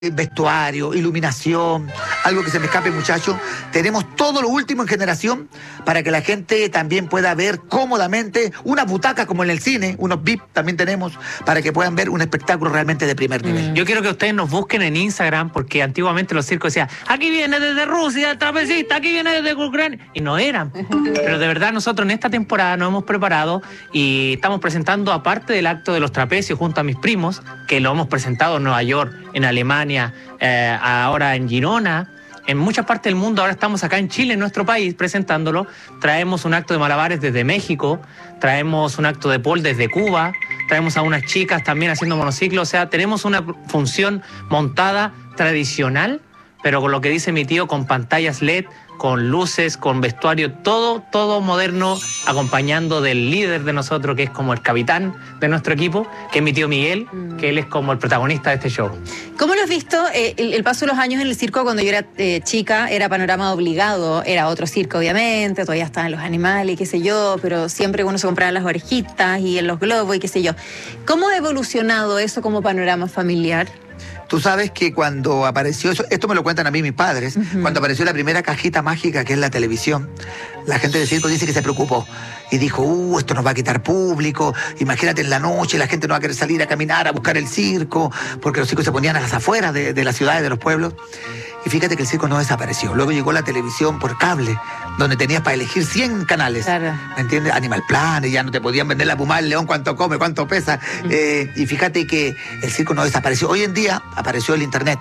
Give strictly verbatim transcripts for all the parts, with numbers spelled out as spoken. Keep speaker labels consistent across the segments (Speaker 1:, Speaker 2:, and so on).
Speaker 1: vestuario, iluminación, algo que se me escape, muchachos. Tenemos todo lo último en generación para que la gente también pueda ver cómodamente una butaca como en el cine, unos V I P también tenemos para que puedan ver un espectáculo realmente de primer nivel.
Speaker 2: Yo quiero que ustedes nos busquen en Instagram porque antiguamente los circos decían, aquí viene desde Rusia el trapecista, aquí viene desde Ucrania, y no eran. Pero de verdad nosotros en esta temporada nos hemos preparado y estamos presentando, aparte del acto de los trapecios junto a mis primos, que lo hemos presentado en Nueva York, en Alemania, Eh, ahora en Girona, en muchas partes del mundo. Ahora estamos acá en Chile, en nuestro país, presentándolo. Traemos un acto de malabares desde México, traemos un acto de pole desde Cuba, traemos a unas chicas también haciendo monociclo. O sea, tenemos una función montada tradicional, pero con lo que dice mi tío, con pantallas L E D, con luces, con vestuario, todo, todo moderno, acompañando del líder de nosotros, que es como el capitán de nuestro equipo, que es mi tío Miguel, mm. que él es como el protagonista de este show.
Speaker 3: ¿Cómo lo has visto? Eh, el, el paso de los años en el circo, cuando yo era eh, chica, era panorama obligado, era otro circo, obviamente, todavía estaban los animales y qué sé yo, pero siempre uno se compraba las orejitas y en los globos y qué sé yo. ¿Cómo ha evolucionado eso como panorama familiar?
Speaker 1: Tú sabes que cuando apareció eso, esto me lo cuentan a mí mis padres, uh-huh. cuando apareció la primera cajita mágica que es la televisión, la gente del circo dice que se preocupó y dijo, uh, esto nos va a quitar público, imagínate en la noche la gente no va a querer salir a caminar, a buscar el circo, porque los circos se ponían a las afueras de, de las ciudades, de los pueblos. Y fíjate que el circo no desapareció. Luego llegó la televisión por cable, donde tenías para elegir cien canales. Claro. ¿Me entiendes? Animal Planet, ya no te podían vender la puma del león, cuánto come, cuánto pesa. Uh-huh. Eh, y fíjate que el circo no desapareció. Hoy en día apareció el internet.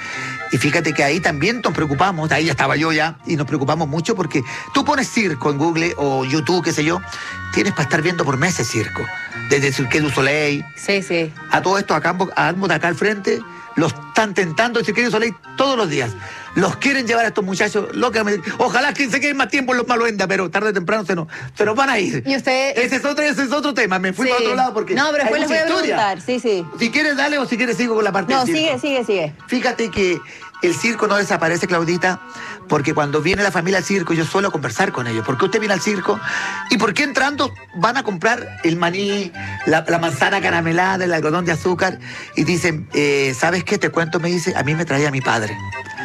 Speaker 1: Y fíjate que ahí también nos preocupamos, ahí ya estaba yo ya, y nos preocupamos mucho porque tú pones circo en Google o YouTube, qué sé yo, tienes para estar viendo por meses circo. Desde Cirque du Soleil.
Speaker 3: Sí, sí.
Speaker 1: A todo esto, acá, a ambos de acá al frente, los están tentando el Cirque du Soleil todos los días. Los quieren llevar a estos muchachos, locamente. Ojalá que se queden más tiempo en los Maluenda, pero tarde o temprano se nos, se nos van a ir.
Speaker 3: Y usted...
Speaker 1: Ese es otro, ese es otro tema, me fui sí. para otro lado porque...
Speaker 3: No, pero después les voy a preguntar, sí, sí.
Speaker 1: Si quieres, dale, o si quieres sigo con la parte
Speaker 3: No,
Speaker 1: del circo.
Speaker 3: sigue, sigue, sigue.
Speaker 1: Fíjate que el circo no desaparece, Claudita, porque cuando viene la familia al circo yo suelo conversar con ellos. ¿Por qué usted viene al circo? ¿Y por qué entrando van a comprar el maní, la, la manzana caramelada, el algodón de azúcar? Y dicen, eh, ¿sabes qué? Te cuento, me dice, a mí me traía mi padre.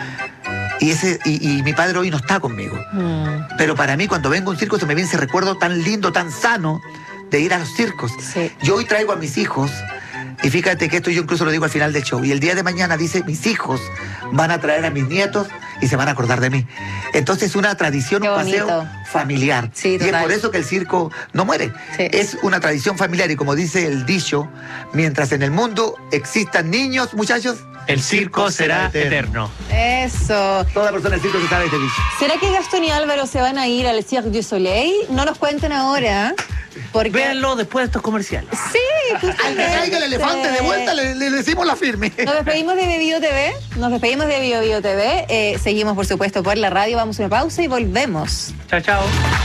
Speaker 1: Y, ese, y, y mi padre hoy no está conmigo. Mm. Pero para mí, cuando vengo a un circo, se me viene ese recuerdo tan lindo, tan sano de ir a los circos. Sí. Yo hoy traigo a mis hijos, y fíjate que esto yo incluso lo digo al final del show, y el día de mañana dice, mis hijos van a traer a mis nietos y se van a acordar de mí. Entonces es una tradición, un paseo familiar. Sí, y es por eso que el circo no muere. Sí. Es una tradición familiar, y como dice el dicho, mientras en el mundo existan niños, muchachos,
Speaker 2: el circo será eterno.
Speaker 3: Eso.
Speaker 1: Toda persona del circo se sabe este dicho.
Speaker 3: ¿Será que Gastón y Álvaro se van a ir al Cirque du Soleil? No nos cuenten ahora. Porque...
Speaker 2: Véanlo después de estos comerciales.
Speaker 3: Sí,
Speaker 1: al que caiga el elefante de vuelta le, le decimos la firme.
Speaker 3: Nos despedimos de Bio T V. Nos despedimos de Bio Bio T V. Eh, seguimos, por supuesto, por la radio. Vamos a una pausa y volvemos.
Speaker 2: Chao, chao.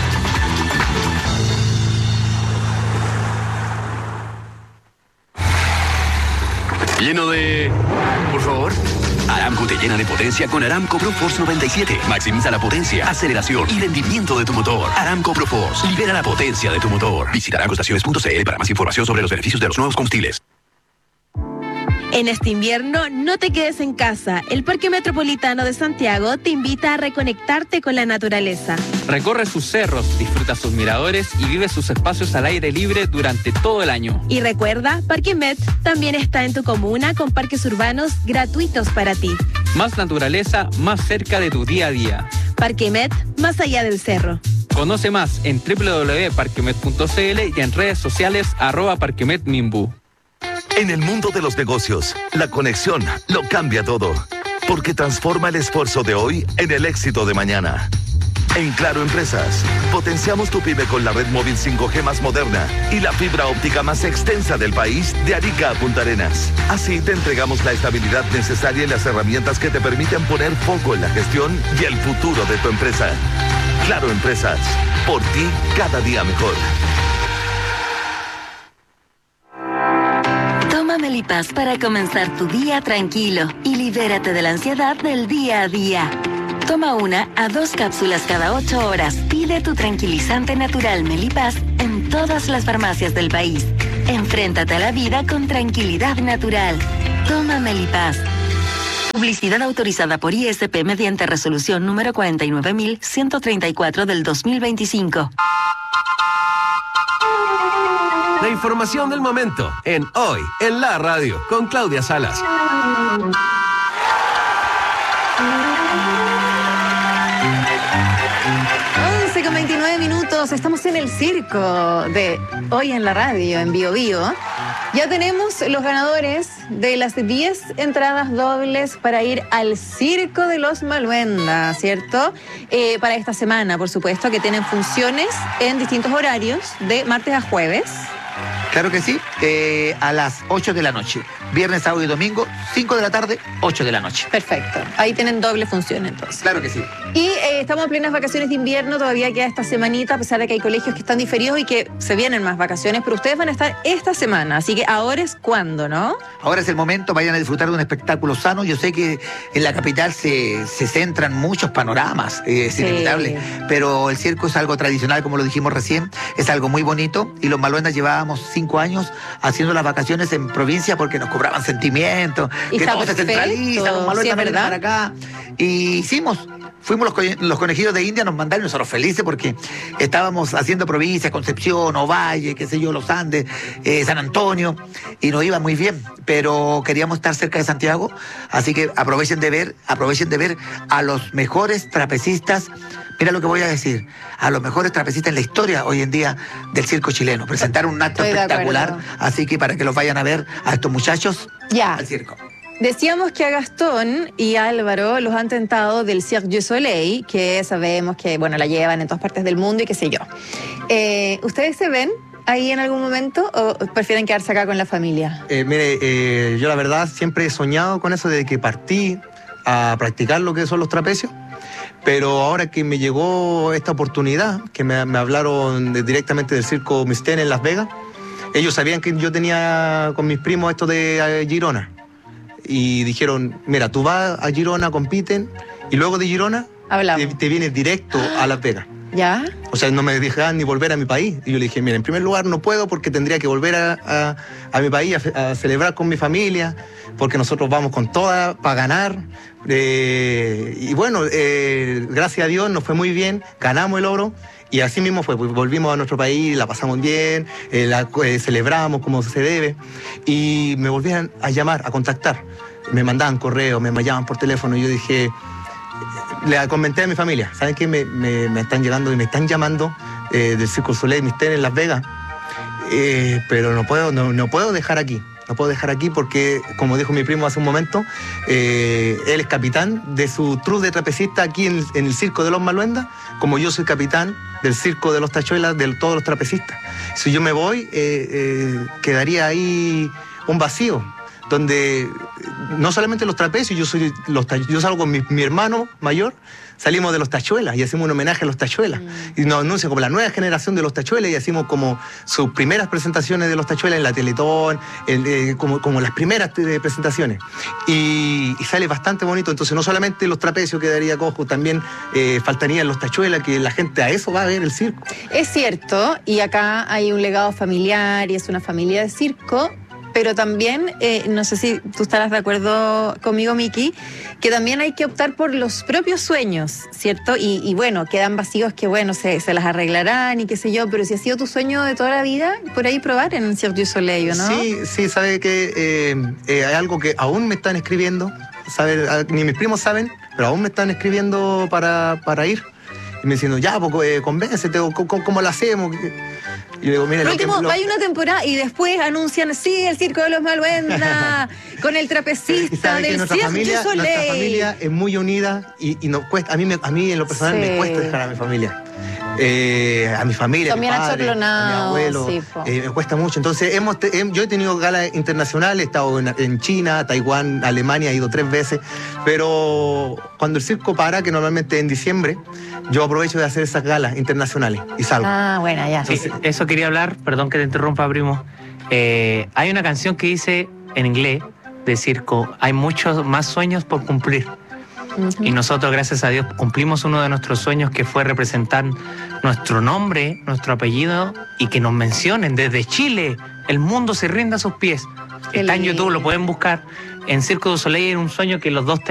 Speaker 4: Lleno de... Por favor. Aramco te llena de potencia con Aramco ProForce noventa y siete. Maximiza la potencia, aceleración y rendimiento de tu motor. Aramco ProForce. Libera la potencia de tu motor. Visita aramco estaciones punto c l para más información sobre los beneficios de los nuevos combustibles.
Speaker 5: En este invierno, no te quedes en casa. El Parque Metropolitano de Santiago te invita a reconectarte con la naturaleza.
Speaker 6: Recorre sus cerros, disfruta sus miradores y vive sus espacios al aire libre durante todo el año.
Speaker 5: Y recuerda, Parque Met también está en tu comuna con parques urbanos gratuitos para ti.
Speaker 6: Más naturaleza, más cerca de tu día a día.
Speaker 5: Parque Met, más allá del cerro.
Speaker 6: Conoce más en doble u doble u doble u punto parquemet punto c l y en redes sociales arroba parquemetmimbu.
Speaker 7: En el mundo de los negocios, la conexión lo cambia todo, porque transforma el esfuerzo de hoy en el éxito de mañana. En Claro Empresas, potenciamos tu pyme con la red móvil cinco G más moderna y la fibra óptica más extensa del país, de Arica a Punta Arenas. Así te entregamos la estabilidad necesaria y las herramientas que te permiten poner foco en la gestión y el futuro de tu empresa. Claro Empresas, por ti cada día mejor.
Speaker 8: Melipaz para comenzar tu día tranquilo y libérate de la ansiedad del día a día. Toma una a dos cápsulas cada ocho horas. Pide tu tranquilizante natural Melipaz en todas las farmacias del país. Enfréntate a la vida con tranquilidad natural. Toma Melipaz. Publicidad autorizada por I S P mediante resolución número cuarenta y nueve mil ciento treinta y cuatro del dos mil veinticinco.
Speaker 9: La información del momento en Hoy en la Radio con Claudia Salas.
Speaker 3: once con veintinueve minutos, estamos en el circo de Hoy en la Radio, en Bio Bio. Ya tenemos los ganadores de las diez entradas dobles para ir al Circo de los Maluenda, ¿cierto? Eh, para esta semana, por supuesto, que tienen funciones en distintos horarios, de martes a jueves.
Speaker 1: Claro que sí, eh, a las ocho de la noche. Viernes, sábado y domingo, cinco de la tarde, ocho de la noche.
Speaker 3: Perfecto. Ahí tienen doble función entonces.
Speaker 1: Claro que sí.
Speaker 3: Y eh, estamos en plenas vacaciones de invierno, todavía queda esta semanita, a pesar de que hay colegios que están diferidos y que se vienen más vacaciones, pero ustedes van a estar esta semana, así que ahora es cuando, ¿no?
Speaker 1: Ahora es el momento, vayan a disfrutar de un espectáculo sano. Yo sé que en la capital se, se centran muchos panoramas, eh, es
Speaker 3: Sí.
Speaker 1: inevitable, pero el circo es algo tradicional, como lo dijimos recién, es algo muy bonito, y los Maluendas llevábamos cinco años haciendo las vacaciones en provincia porque nos cobraban sentimientos,
Speaker 3: Y
Speaker 1: que
Speaker 3: está
Speaker 1: todo se
Speaker 3: perfecto,
Speaker 1: centraliza, los
Speaker 3: sí,
Speaker 1: Maluendas
Speaker 3: es
Speaker 1: vienen
Speaker 3: verdad.
Speaker 1: para acá. Y hicimos, fuimos los, co- los conejillos de India, nos mandaron nosotros felices porque estábamos haciendo provincias, Concepción, Ovalle, qué sé yo, Los Andes, eh, San Antonio, y nos iba muy bien, pero queríamos estar cerca de Santiago, así que aprovechen de ver, aprovechen de ver a los mejores trapecistas. Mira lo que voy a decir, a los mejores trapecistas en la historia hoy en día del circo chileno. Presentaron un acto
Speaker 3: Estoy de
Speaker 1: espectacular,
Speaker 3: acuerdo.
Speaker 1: así que para que los vayan a ver a estos muchachos
Speaker 3: Ya.
Speaker 1: al circo.
Speaker 3: Decíamos que a Gastón y a Álvaro los han tentado del Cirque du Soleil, que sabemos que, bueno, la llevan en todas partes del mundo y qué sé yo. Eh, ¿Ustedes se ven ahí en algún momento o prefieren quedarse acá con la familia?
Speaker 10: Eh, mire, eh, yo la verdad siempre he soñado con eso de que partí a practicar lo que son los trapecios, pero ahora que me llegó esta oportunidad, que me, me hablaron de- directamente del circo Mistén en Las Vegas, ellos sabían que yo tenía con mis primos esto de eh, Girona, y dijeron, mira, tú vas a Girona, compiten, y luego de Girona
Speaker 3: Hablamos.
Speaker 10: te, te vienes directo a Las Vegas.
Speaker 3: ¿Ya?
Speaker 10: O sea, no me dejaban ni volver a mi país. Y yo le dije, mira, en primer lugar no puedo porque tendría que volver a, a- a mi país a, fe- a celebrar con mi familia, porque nosotros vamos con toda para ganar. Eh, y bueno, eh, gracias a Dios nos fue muy bien, ganamos el oro. Y así mismo fue, pues volvimos a nuestro país, la pasamos bien, eh, la eh, celebramos como se debe. Y me volvían a llamar, a contactar. Me mandaban correos, me llamaban por teléfono. Y yo dije, le comenté a mi familia, ¿saben qué? Me, me- me están llegando y me están llamando eh, del Circo Soleil Mystère en Las Vegas, eh, pero no puedo, no, no puedo dejar aquí, no puedo dejar aquí porque, como dijo mi primo hace un momento, eh, él es capitán de su troupe de trapecistas aquí en, en el Circo de los Maluendas, como yo soy capitán del Circo de los Tachuelas, de todos los trapecistas. Si yo me voy, eh, eh, quedaría ahí un vacío, donde no solamente los trapecios, yo soy los ta- yo salgo con mi, mi hermano mayor, salimos de los Tachuelas y hacemos un homenaje a los Tachuelas.
Speaker 3: Mm.
Speaker 10: Y nos anuncia como la nueva generación de los Tachuelas y hacemos como sus primeras presentaciones de los Tachuelas en la Teletón, en, eh, como, como las primeras eh, presentaciones. Y, y sale bastante bonito. Entonces no solamente los trapecios quedaría cojo, también eh, faltarían los Tachuelas, que la gente a eso va a ver el circo.
Speaker 3: Es cierto, y acá hay un legado familiar y es una familia de circo, pero también, eh, no sé si tú estarás de acuerdo conmigo, Miki, que también hay que optar por los propios sueños, ¿cierto? Y, y bueno, quedan vacíos que, bueno, se, se las arreglarán y qué sé yo, pero si ha sido tu sueño de toda la vida, por ahí probar en Cirque du Soleil, ¿no?
Speaker 10: Sí, sí, sabe que eh, eh, hay algo que aún me están escribiendo, sabe, a- ni mis primos saben, pero aún me están escribiendo para, para ir. Y me diciendo, ya, pues, eh, convéncete, o ¿cómo, cómo lo hacemos? Y yo digo, mire,
Speaker 3: Por
Speaker 10: lo que-
Speaker 3: último,
Speaker 10: lo-
Speaker 3: hay una temporada y después anuncian, sí, el Circo de los Maluenda, con el
Speaker 10: y
Speaker 3: trapecista
Speaker 10: sabe que
Speaker 3: del
Speaker 10: nuestra
Speaker 3: Cirque
Speaker 10: familia,
Speaker 3: du
Speaker 10: nuestra
Speaker 3: Soleil.
Speaker 10: familia es muy unida y, y nos cuesta, a mí, me- a mí en lo personal
Speaker 3: Sí.
Speaker 10: me cuesta dejar a mi familia. Eh, a mi familia, a
Speaker 3: Son
Speaker 10: mi
Speaker 3: bien
Speaker 10: padre, a mi
Speaker 3: achorlonados,
Speaker 10: abuelo,
Speaker 3: sí, po.
Speaker 10: eh, me cuesta mucho. Entonces, hemos te- hem- yo he tenido galas internacionales, he estado en, en China, Taiwán, Alemania, he ido tres veces, pero cuando el circo para, que normalmente en diciembre, yo aprovecho de hacer esas galas internacionales y salgo.
Speaker 3: Ah, bueno, ya.
Speaker 2: Sí, eso quería hablar, perdón que te interrumpa, primo. Eh, hay una canción que dice en inglés de circo, hay muchos más sueños por cumplir.
Speaker 3: Ujú.
Speaker 2: Y nosotros, gracias a Dios, cumplimos uno de nuestros sueños, que fue representar nuestro nombre, nuestro apellido, y que nos mencionen desde Chile. El mundo se rinde a sus pies.
Speaker 3: Qué
Speaker 2: Está en
Speaker 3: lindo.
Speaker 2: YouTube, lo pueden buscar. En Circo du Soleil era un sueño que los dos